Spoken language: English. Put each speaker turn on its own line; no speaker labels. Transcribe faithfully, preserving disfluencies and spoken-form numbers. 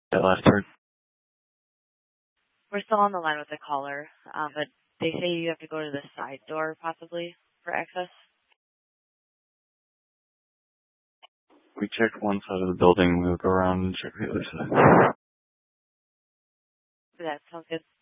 That last part.
We're still on the line with the caller, um, but they say you have to go to the side door possibly for access.
We checked one side of the building. We'll go around and check the other side.
That sounds good.